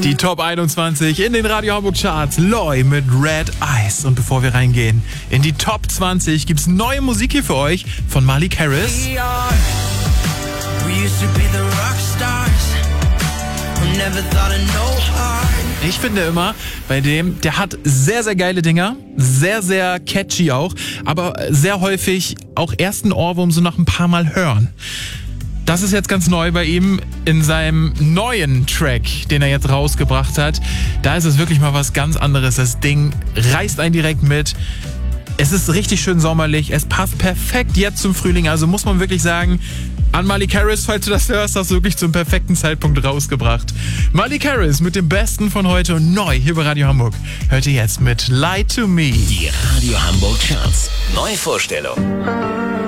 Die Top 21 in den Radio Hamburg Charts. Loy mit Red Eyes. Und bevor wir reingehen in die Top 20, gibt's neue Musik hier für euch von Malik Harris. Ich finde immer, bei dem, der hat sehr, sehr geile Dinger, sehr, sehr catchy auch, aber sehr häufig auch ersten Ohrwurm so nach ein paar Mal hören. Das ist jetzt ganz neu bei ihm in seinem neuen Track, den er jetzt rausgebracht hat. Da ist es wirklich mal was ganz anderes. Das Ding reißt einen direkt mit. Es ist richtig schön sommerlich. Es passt perfekt jetzt zum Frühling. Also muss man wirklich sagen, an Malik Harris, falls du das hörst, hast du wirklich zum perfekten Zeitpunkt rausgebracht. Malik Harris mit dem Besten von heute und neu hier bei Radio Hamburg. Hört ihr jetzt mit Lie to Me. Die Radio Hamburg Charts. Neue Vorstellung.